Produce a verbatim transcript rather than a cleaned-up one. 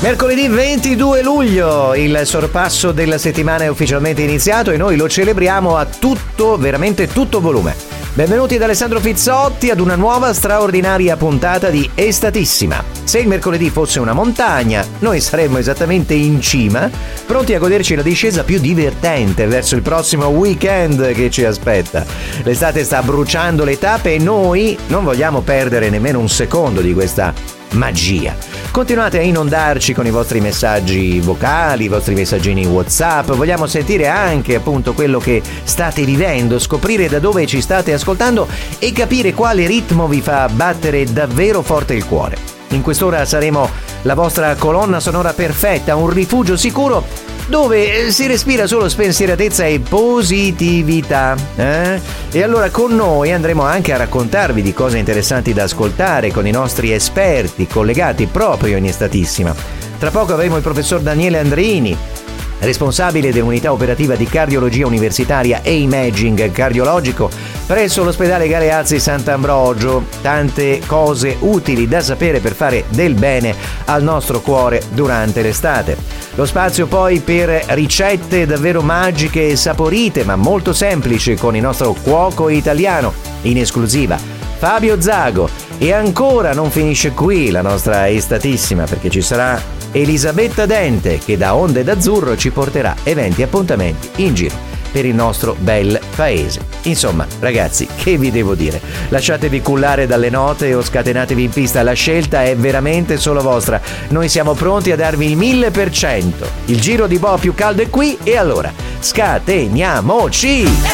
Mercoledì ventidue luglio, il sorpasso della settimana è ufficialmente iniziato e noi lo celebriamo a tutto, veramente tutto volume. Benvenuti da Alessandro Fizzotti ad una nuova straordinaria puntata di Estatissima. Se il mercoledì fosse una montagna, noi saremmo esattamente in cima, pronti a goderci la discesa più divertente verso il prossimo weekend che ci aspetta. L'estate sta bruciando le tappe e noi non vogliamo perdere nemmeno un secondo di questa magia. Continuate a inondarci con i vostri messaggi vocali, i vostri messaggini WhatsApp. Vogliamo sentire anche appunto quello che state vivendo, scoprire da dove ci state ascoltando e capire quale ritmo vi fa battere davvero forte il cuore. In quest'ora saremo la vostra colonna sonora perfetta, un rifugio sicuro dove si respira solo spensieratezza e positività. Eh? E allora con noi andremo anche a raccontarvi di cose interessanti da ascoltare con i nostri esperti collegati proprio in Estatissima. Tra poco avremo il professor Daniele Andreini, responsabile dell'unità operativa di cardiologia universitaria e imaging cardiologico presso l'ospedale Galeazzi Sant'Ambrogio. Tante cose utili da sapere per fare del bene al nostro cuore durante l'estate. Lo spazio poi per ricette davvero magiche e saporite, ma molto semplici, con il nostro cuoco italiano in esclusiva, Fabio Zago. E ancora non finisce qui la nostra Estatissima, perché ci sarà Elisabetta Dente che da Onde d'Azzurro ci porterà eventi e appuntamenti in giro per il nostro bel paese. Insomma, ragazzi, che vi devo dire? Lasciatevi cullare dalle note o scatenatevi in pista, la scelta è veramente solo vostra. Noi siamo pronti a darvi il mille per cento. Il giro di boa più caldo è qui e allora scateniamoci!